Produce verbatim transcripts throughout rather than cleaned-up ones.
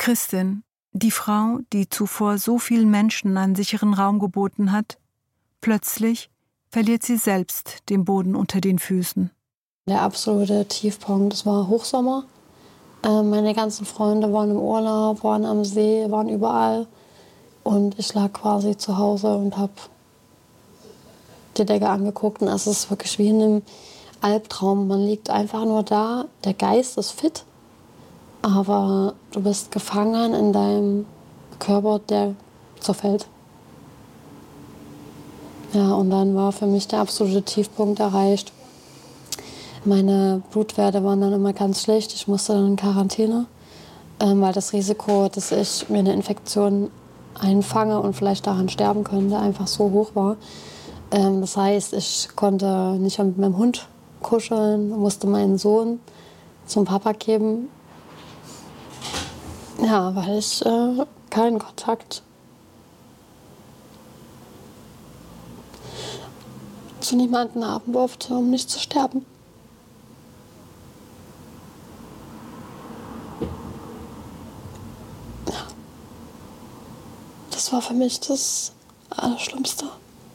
Christin, die Frau, die zuvor so vielen Menschen einen sicheren Raum geboten hat, plötzlich verliert sie selbst den Boden unter den Füßen. Der absolute Tiefpunkt, es war Hochsommer. Äh, meine ganzen Freunde waren im Urlaub, waren am See, waren überall. Und ich lag quasi zu Hause und habe die Decke angeguckt. Und es ist wirklich wie in einem Albtraum. Man liegt einfach nur da, der Geist ist fit, aber du bist gefangen in deinem Körper, der zerfällt. Ja, und dann war für mich der absolute Tiefpunkt erreicht. Meine Blutwerte waren dann immer ganz schlecht. Ich musste dann in Quarantäne, ähm, weil das Risiko, dass ich mir eine Infektion einfange und vielleicht daran sterben könnte, einfach so hoch war. Ähm, das heißt, ich konnte nicht mehr mit meinem Hund kuscheln, musste meinen Sohn zum Papa geben. Ja, weil ich äh, keinen Kontakt zu niemandem haben durfte, um nicht zu sterben. Ja. Das war für mich das Allerschlimmste.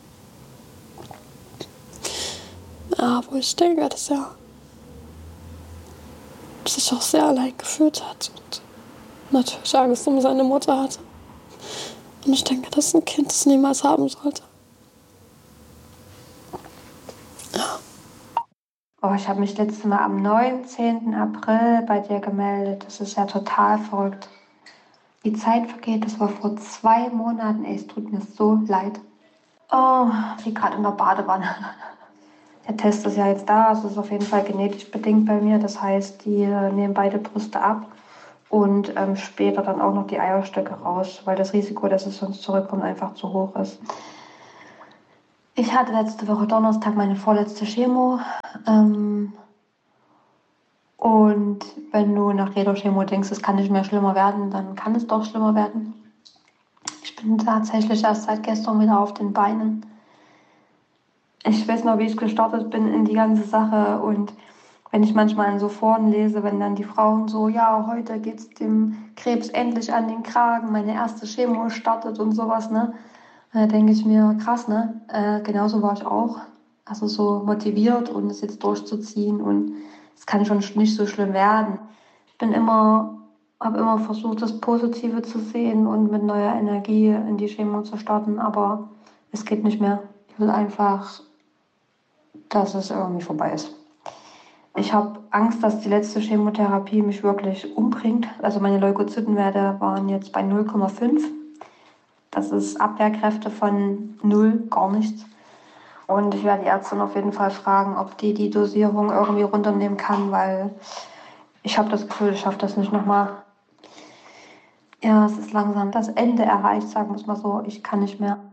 Ja, wo ich denke, dass er sich auch sehr allein gefühlt hat und natürlich Angst um seine Mutter hatte. Und ich denke, dass ein Kind es niemals haben sollte. Oh, ich habe mich letztes Mal am neunzehnten April bei dir gemeldet. Das ist ja total verrückt. Die Zeit vergeht, das war vor zwei Monaten. Ey, es tut mir so leid. Oh, wie gerade in der Badewanne. Der Test ist ja jetzt da. Es ist auf jeden Fall genetisch bedingt bei mir. Das heißt, die äh, nehmen beide Brüste ab und ähm, später dann auch noch die Eierstöcke raus, weil das Risiko, dass es sonst zurückkommt, einfach zu hoch ist. Ich hatte letzte Woche Donnerstag meine vorletzte Chemo. Ähm, und wenn du nach jeder Chemo denkst, es kann nicht mehr schlimmer werden, dann kann es doch schlimmer werden. Ich bin tatsächlich erst seit gestern wieder auf den Beinen. Ich weiß noch, wie ich gestartet bin in die ganze Sache. Und wenn ich manchmal in so Foren lese, wenn dann die Frauen so, ja, heute geht es dem Krebs endlich an den Kragen, meine erste Chemo startet und sowas, ne? Da denke ich mir, krass, ne? Äh, genauso war ich auch. Also so motiviert und es jetzt durchzuziehen und es kann schon nicht so schlimm werden. Ich bin immer, habe immer versucht, das Positive zu sehen und mit neuer Energie in die Chemo zu starten, aber es geht nicht mehr. Ich will einfach, dass es irgendwie vorbei ist. Ich habe Angst, dass die letzte Chemotherapie mich wirklich umbringt. Also meine Leukozytenwerte waren jetzt bei null Komma fünf. Das ist Abwehrkräfte von null, gar nichts. Und ich werde die Ärztin auf jeden Fall fragen, ob die die Dosierung irgendwie runternehmen kann, weil ich habe das Gefühl, ich schaffe das nicht nochmal. Ja, es ist langsam das Ende erreicht, sagen wir es mal so. Ich kann nicht mehr.